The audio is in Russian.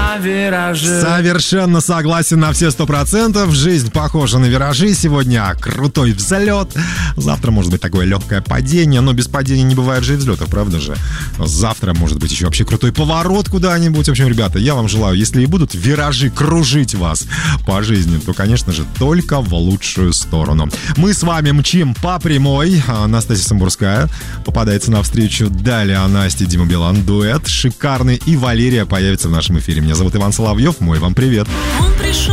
на виражи. Совершенно согласен на все 100%. Жизнь похожа на виражи. Сегодня крутой взлет. Завтра может быть такое легкое падение. Но без падения не бывает же и взлетов, правда же? Завтра может быть еще вообще крутой поворот куда-нибудь. В общем, ребята, я вам желаю, если и будут виражи кружить вас по жизни, то, конечно же, только в лучшую сторону. Мы с вами мчим по прямой. Настасья Самбурская попадается навстречу. Далее Настя, Дима Билан, дуэт шикарный. И Валерия появится в нашем эфире. Меня зовут Иван Соловьев. Мой вам привет. Он пришел